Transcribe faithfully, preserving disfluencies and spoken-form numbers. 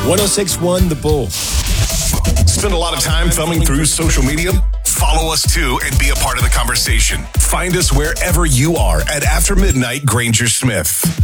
one oh six point one The Bull. Spend a lot of time thumbing through social media? Follow us too and be a part of the conversation. Find us wherever you are at After Midnight Granger Smith.